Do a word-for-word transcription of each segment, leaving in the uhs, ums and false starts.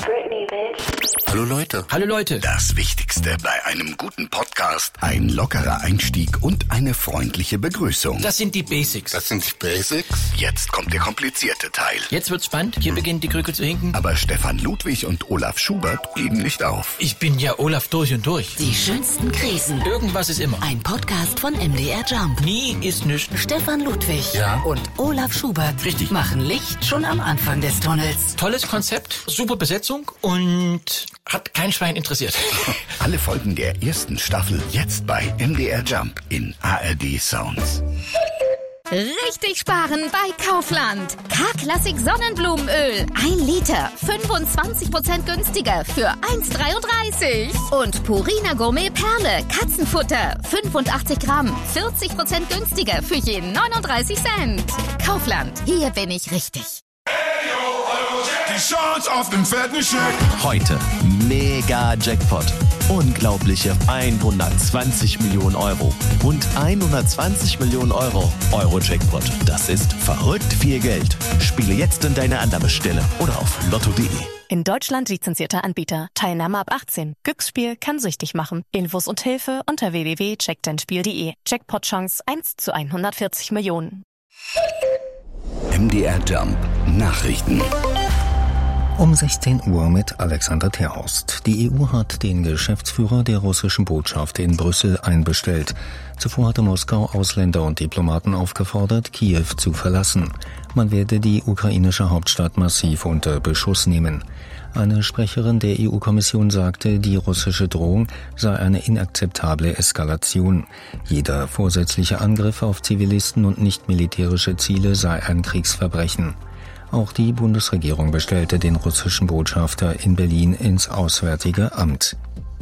Britney, bitch. Hallo Leute. Hallo Leute. Das Wichtigste bei einem guten Podcast: ein lockerer Einstieg und eine freundliche Begrüßung. Das sind die Basics. Das sind die Basics? Jetzt kommt der komplizierte Teil. Jetzt wird's spannend. Hier hm. beginnt die Krücke zu hinken. Aber Stefan Ludwig und Olaf Schubert geben nicht auf. Ich bin ja Olaf durch und durch. Die schönsten Krisen. Irgendwas ist immer. Ein Podcast von M D R Jump. Nie ist nichts. Stefan Ludwig ja. und Olaf Schubert Richtig. machen Licht schon am Anfang des Tunnels. Tolles Konzept, super Besetzung und hat kein Schwein interessiert. Alle Folgen der ersten Staffel jetzt bei M D R Jump in A R D Sounds. Richtig sparen bei Kaufland. K-Klassik Sonnenblumenöl. Ein Liter. fünfundzwanzig Prozent günstiger für eins Komma dreiunddreißig. Und Purina Gourmet Perle. Katzenfutter. fünfundachtzig Gramm. vierzig Prozent günstiger für je neununddreißig Cent. Kaufland. Hier bin ich richtig. Die Chance auf den fetten Scheck. Heute mega Jackpot. Unglaubliche hundertzwanzig Millionen Euro. Und hundertzwanzig Millionen Euro Euro-Jackpot. Das ist verrückt viel Geld. Spiele jetzt in deine Annahmestelle oder auf lotto punkt de. In Deutschland lizenzierter Anbieter. Teilnahme ab achtzehn. Glücksspiel kann süchtig machen. Infos und Hilfe unter w w w punkt check dein spiel punkt de. Jackpot-Chance eins zu hundertvierzig Millionen. M D R Jump Nachrichten. Um sechzehn Uhr mit Alexander Terhorst. Die E U hat den Geschäftsführer der russischen Botschaft in Brüssel einbestellt. Zuvor hatte Moskau Ausländer und Diplomaten aufgefordert, Kiew zu verlassen. Man werde die ukrainische Hauptstadt massiv unter Beschuss nehmen. Eine Sprecherin der E U-Kommission sagte, die russische Drohung sei eine inakzeptable Eskalation. Jeder vorsätzliche Angriff auf Zivilisten und nicht militärische Ziele sei ein Kriegsverbrechen. Auch die Bundesregierung bestellte den russischen Botschafter in Berlin ins Auswärtige Amt.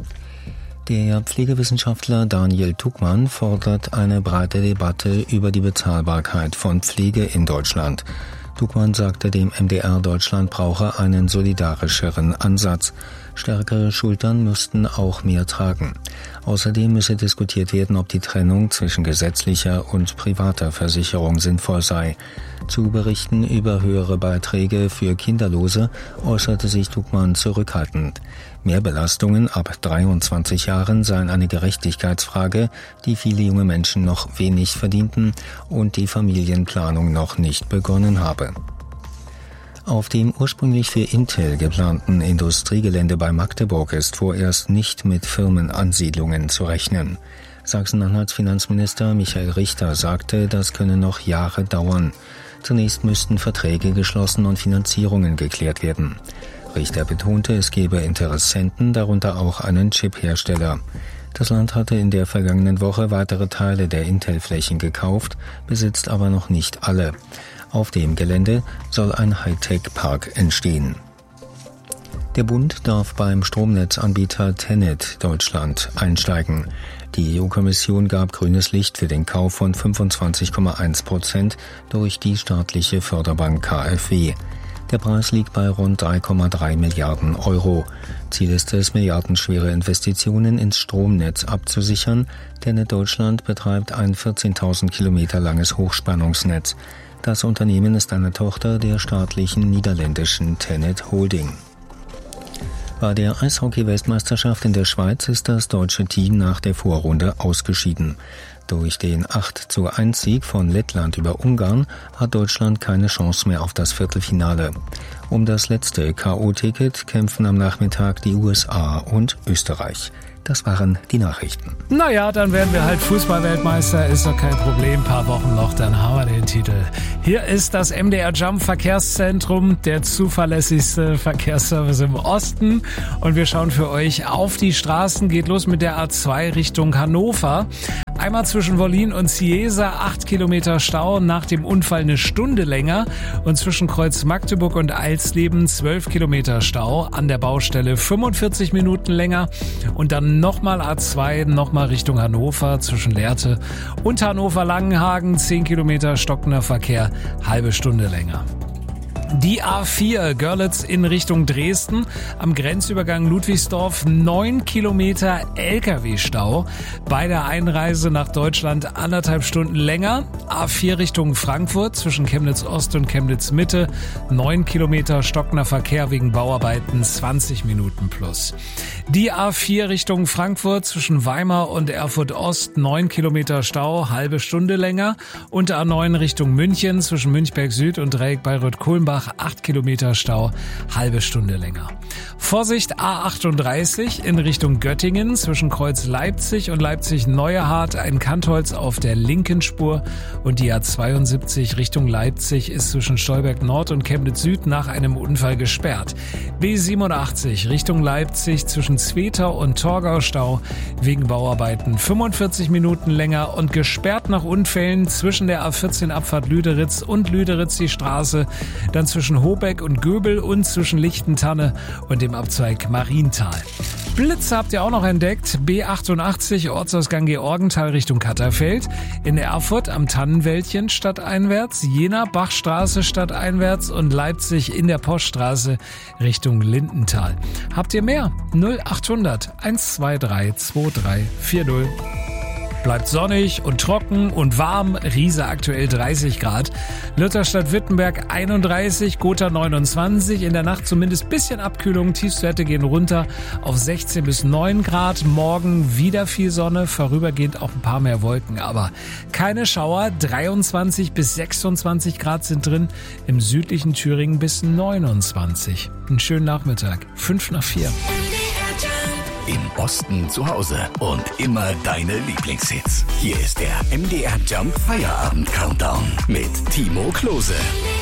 Der Pflegewissenschaftler Daniel Tuckmann fordert eine breite Debatte über die Bezahlbarkeit von Pflege in Deutschland. Tuckmann sagte dem M D R, Deutschland brauche einen solidarischeren Ansatz. Stärkere Schultern müssten auch mehr tragen. Außerdem müsse diskutiert werden, ob die Trennung zwischen gesetzlicher und privater Versicherung sinnvoll sei. Zu Berichten über höhere Beiträge für Kinderlose äußerte sich Tuckmann zurückhaltend. Mehrbelastungen ab dreiundzwanzig Jahren seien eine Gerechtigkeitsfrage, die viele junge Menschen noch wenig verdienten und die Familienplanung noch nicht begonnen habe. Auf dem ursprünglich für Intel geplanten Industriegelände bei Magdeburg ist vorerst nicht mit Firmenansiedlungen zu rechnen. Sachsen-Anhalts Finanzminister Michael Richter sagte, das könne noch Jahre dauern. Zunächst müssten Verträge geschlossen und Finanzierungen geklärt werden. Richter betonte, es gebe Interessenten, darunter auch einen Chiphersteller. Das Land hatte in der vergangenen Woche weitere Teile der Intel-Flächen gekauft, besitzt aber noch nicht alle. Auf dem Gelände soll ein Hightech-Park entstehen. Der Bund darf beim Stromnetzanbieter TenneT Deutschland einsteigen. Die E U-Kommission gab grünes Licht für den Kauf von fünfundzwanzig Komma eins Prozent durch die staatliche Förderbank K f W. Der Preis liegt bei rund drei Komma drei Milliarden Euro. Ziel ist es, milliardenschwere Investitionen ins Stromnetz abzusichern. TenneT Deutschland betreibt ein vierzehntausend Kilometer langes Hochspannungsnetz. Das Unternehmen ist eine Tochter der staatlichen niederländischen TenneT Holding. Bei der Eishockey-Weltmeisterschaft in der Schweiz ist das deutsche Team nach der Vorrunde ausgeschieden. Durch den acht zu eins Sieg von Lettland über Ungarn hat Deutschland keine Chance mehr auf das Viertelfinale. Um das letzte K O-Ticket kämpfen am Nachmittag die U S A und Österreich. Das waren die Nachrichten. Naja, dann werden wir halt Fußball-Weltmeister, ist doch kein Problem. Ein paar Wochen noch, dann haben wir den Titel. Hier ist das M D R Jump Verkehrszentrum, der zuverlässigste Verkehrsservice im Osten. Und wir schauen für euch auf die Straßen. Geht los mit der A zwei Richtung Hannover. Einmal zwischen Wollin und Ciesa acht Kilometer Stau, nach dem Unfall eine Stunde länger. Und zwischen Kreuz Magdeburg und Alsleben zwölf Kilometer Stau, an der Baustelle fünfundvierzig Minuten länger. Und dann nochmal A zwei, nochmal Richtung Hannover, zwischen Lehrte und Hannover-Langenhagen zehn Kilometer stockender Verkehr, halbe Stunde länger. Die A vier Görlitz in Richtung Dresden, am Grenzübergang Ludwigsdorf neun Kilometer L K W-Stau. Bei der Einreise nach Deutschland anderthalb Stunden länger. A vier Richtung Frankfurt zwischen Chemnitz Ost und Chemnitz Mitte neun Kilometer stockender Verkehr wegen Bauarbeiten, zwanzig Minuten plus. Die A vier Richtung Frankfurt zwischen Weimar und Erfurt Ost neun Kilometer Stau, halbe Stunde länger. Und A neun Richtung München zwischen Münchberg Süd und Dreieck Bayreuth-Kulmbach acht Kilometer Stau, halbe Stunde länger. Vorsicht A achtunddreißig in Richtung Göttingen zwischen Kreuz Leipzig und Leipzig-Neuerhardt ein Kantholz auf der linken Spur und die A zweiundsiebzig Richtung Leipzig ist zwischen Stolberg Nord und Chemnitz Süd nach einem Unfall gesperrt. B siebenundachtzig Richtung Leipzig zwischen Zwetau und Torgau Stau wegen Bauarbeiten fünfundvierzig Minuten länger und gesperrt nach Unfällen zwischen der A vierzehn Abfahrt Lüderitz und Lüderitz die Straße, dann zwischen Hobeck und Göbel und zwischen Lichtentanne und dem Abzweig Marienthal. Blitze habt ihr auch noch entdeckt. B achtundachtzig Ortsausgang Georgenthal Richtung Katterfeld. In Erfurt am Tannenwäldchen stadteinwärts, Jena Bachstraße stadteinwärts und Leipzig in der Poststraße Richtung Lindenthal. Habt ihr mehr? null achthundert eins zwei drei zwei drei vier null. Bleibt sonnig und trocken und warm. Riese aktuell dreißig Grad. Lutherstadt-Wittenberg einunddreißig, Gotha neunundzwanzig. In der Nacht zumindest bisschen Abkühlung. Tiefstwerte gehen runter auf sechzehn bis neun Grad. Morgen wieder viel Sonne, vorübergehend auch ein paar mehr Wolken. Aber keine Schauer. dreiundzwanzig bis sechsundzwanzig Grad sind drin. Im südlichen Thüringen bis neunundzwanzig. Einen schönen Nachmittag. fünf nach vier. Im Osten zu Hause und immer deine Lieblingshits. Hier ist der M D R Jump Feierabend Countdown mit Timo Klose.